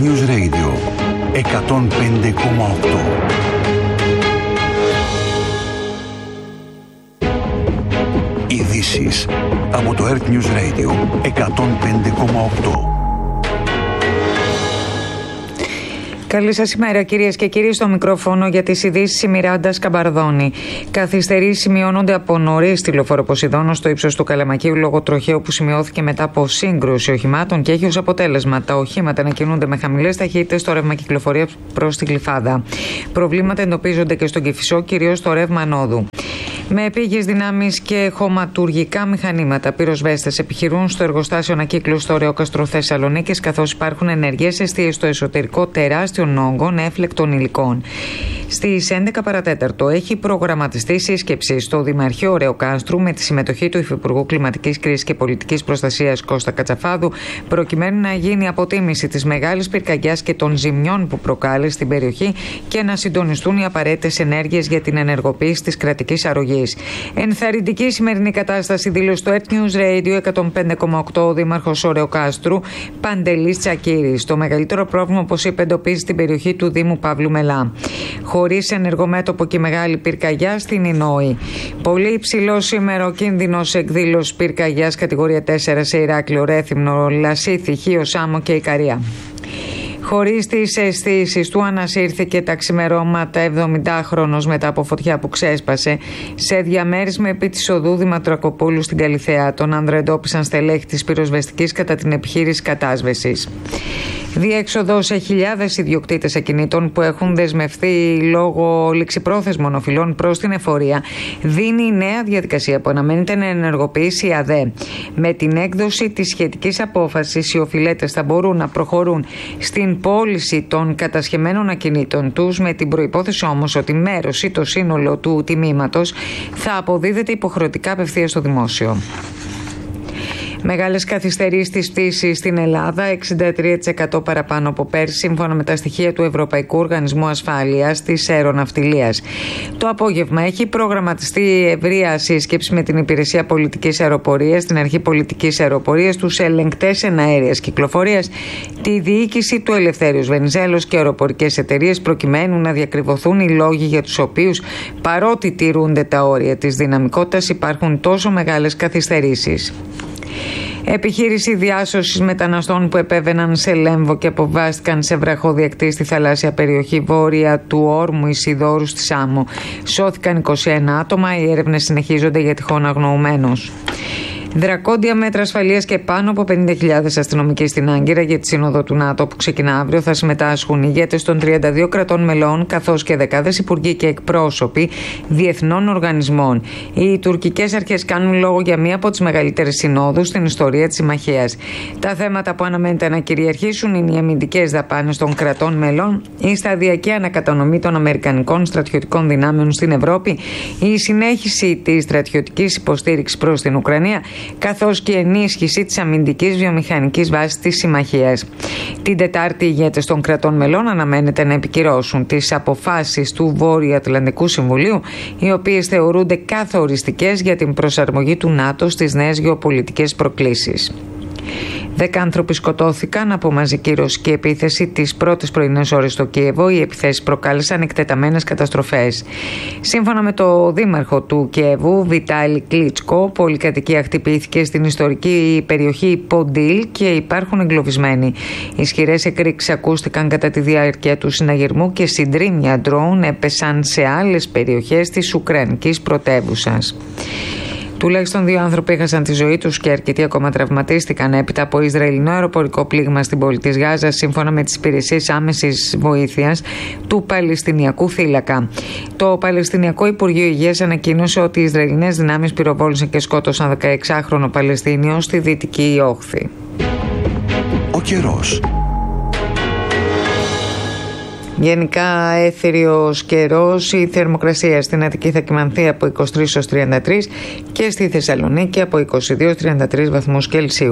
News Radio 105,8. Ειδήσεις από το Earth News Radio 105,8. Καλή σας ημέρα, κυρίες και κύριοι, στο μικρόφωνο για τις ειδήσεις η Μιράντα Σκαμπαρδόνη. Καθυστερήσεις σημειώνονται από νωρίς στη λεωφόρο Ποσειδώνος στο ύψος του Καλαμακίου λόγω τροχαίου που σημειώθηκε μετά από σύγκρουση οχημάτων και έχει ως αποτέλεσμα τα οχήματα να κινούνται με χαμηλές ταχύτητες στο ρεύμα κυκλοφορίας προς τη Γλυφάδα. Προβλήματα εντοπίζονται και στον Κηφισό, κυρίως στο ρεύμα ανόδου. Με επίγειες δυνάμεις και χωματουργικά μηχανήματα, πυροσβέστες επιχειρούν στο εργοστάσιο ανακύκλωσης στο Ρεόκαστρο Θεσσαλονίκης, καθώς υπάρχουν ενεργές εστίες στο εσωτερικό τεράστιων όγκων έφλεκτων υλικών. Στις 11 παρατέταρτο έχει προγραμματιστεί σύσκεψη στο Δημαρχείο Ρεοκάστρου με τη συμμετοχή του Υφυπουργού Κλιματικής Κρίσης και Πολιτικής Προστασίας Κώστα Κατσαφάδου, προκειμένου να γίνει αποτίμηση της μεγάλης πυρκαγιάς και των ζημιών που προκάλεσε στην περιοχή και να συντονιστούν οι απαραίτητες ενέργειες για την ενεργοποίηση της κρατικής αρρωγής. Ενθαρρυντική σημερινή κατάσταση δήλωσε στο Earth News Radio 105,8 ο Δήμαρχος Ρεοκάστρου Παντελής Τσακύρης. Το μεγαλύτερο πρόβλημα, όπως είπε, εντοπίζει στην περιοχή του Δήμου Παύλου Μελά. Χωρίς ενεργομέτωπο και μεγάλη πυρκαγιά στην Ινόη. Πολύ υψηλό σήμερα ο κίνδυνος εκδήλωσης πυρκαγιάς κατηγορία 4 σε Ηράκλειο, Ρέθυμνο, Λασίθι, Χίο, Σάμο και Ικαρία. Χωρίς τις αισθήσεις του ανασύρθηκε τα ξημερώματα 70χρονος μετά από φωτιά που ξέσπασε σε διαμέρισμα επί της οδού Δημητρακοπούλου στην Καλιθέα. Τον άνδρα εντόπισαν στελέχη της πυροσβεστικής κατά την επιχείρηση κατάσβεσης. Διέξοδο σε χιλιάδες ιδιοκτήτες ακινήτων που έχουν δεσμευθεί λόγω ληξιπρόθεσμων οφειλών προς την εφορία δίνει η νέα διαδικασία που αναμένεται να ενεργοποιήσει η ΑΔΕ. Με την έκδοση της σχετικής απόφασης, οι οφειλέτες θα μπορούν να προχωρούν στην πώληση των κατασχεμένων ακινήτων τους, με την προϋπόθεση όμως ότι μέρος ή το σύνολο του τιμήματος θα αποδίδεται υποχρεωτικά απευθείας στο δημόσιο. Μεγάλες καθυστερήσεις στις πτήσεις στην Ελλάδα, 63% παραπάνω από πέρσι, σύμφωνα με τα στοιχεία του Ευρωπαϊκού Οργανισμού Ασφάλειας της Αεροναυτιλίας. Το απόγευμα έχει προγραμματιστεί ευρεία σύσκεψη με την Υπηρεσία Πολιτικής Αεροπορίας, την Αρχή Πολιτικής Αεροπορίας, τους ελεγκτές εναέριας κυκλοφορίας, τη διοίκηση του Ελευθέριος Βενιζέλος και αεροπορικές εταιρείες, προκειμένου να διακριβωθούν οι λόγοι για τους οποίους, παρότι τηρούνται τα όρια της δυναμικότητας, υπάρχουν τόσο μεγάλες καθυστερήσεις. Επιχείρηση διάσωσης μεταναστών που επέβαιναν σε Λέμβο και αποβάστηκαν σε βραχοδιακτή στη θαλάσσια περιοχή βόρεια του όρμου Ισιδώρου στη Σάμο. Σώθηκαν 21 άτομα, οι έρευνες συνεχίζονται για τυχόν αγνοωμένους. Δρακόντια μέτρα ασφαλείας και πάνω από 50.000 αστυνομικοί στην Άγκυρα για τη Σύνοδο του ΝΑΤΟ που ξεκινά αύριο. Θα συμμετάσχουν ηγέτες των 32 κρατών μελών, καθώς και δεκάδες υπουργοί και εκπρόσωποι διεθνών οργανισμών. Οι τουρκικές αρχές κάνουν λόγο για μία από τις μεγαλύτερες συνόδους στην ιστορία της συμμαχίας. Τα θέματα που αναμένεται να κυριαρχήσουν είναι οι αμυντικές δαπάνες των κρατών μελών, η σταδιακή ανακατανομή των αμερικανικών στρατιωτικών δυνάμεων στην Ευρώπη, η συνέχιση της στρατιωτικής υποστήριξης προς την Ουκρανία, καθώς και η ενίσχυση της αμυντικής βιομηχανικής βάσης της συμμαχίας. Την Τετάρτη, οι ηγέτες των κρατών μελών αναμένεται να επικυρώσουν τις αποφάσεις του Βόρειο Ατλαντικού Συμβουλίου, οι οποίες θεωρούνται καθοριστικές για την προσαρμογή του ΝΑΤΟ στις νέες γεωπολιτικές προκλήσεις. 10 άνθρωποι σκοτώθηκαν από μαζική ρωσική επίθεση τις πρώτες πρωινές ώρες στο Κίεβο. Οι επιθέσεις προκάλεσαν εκτεταμένες καταστροφές. Σύμφωνα με το δήμαρχο του Κιέβου, Βιτάλη Κλίτσκο, πολυκατοικία χτυπήθηκε στην ιστορική περιοχή Ποντίλ και υπάρχουν εγκλωβισμένοι. Ισχυρές εκρήξεις ακούστηκαν κατά τη διάρκεια του συναγερμού και συντρίμμια ντρόουν έπεσαν σε άλλες περιοχές της Ουκρανικής πρωτεύουσας. Τουλάχιστον 2 άνθρωποι έχασαν τη ζωή τους και αρκετοί ακόμα τραυματίστηκαν έπειτα από Ισραηλινό αεροπορικό πλήγμα στην πόλη της Γάζας, σύμφωνα με τις υπηρεσίες άμεσης βοήθειας του Παλαιστινιακού θύλακα. Το Παλαιστινιακό Υπουργείο Υγείας ανακοίνωσε ότι οι Ισραηλινές δυνάμεις πυροβόλησαν και σκότωσαν 16χρονο Παλαιστίνιο στη Δυτική Όχθη. Ο καιρός. Γενικά έθριος καιρός, η θερμοκρασία στην Αττική θα κυμανθεί από 23 έως 33 και στη Θεσσαλονίκη από 22 έως 33 βαθμούς Κελσίου.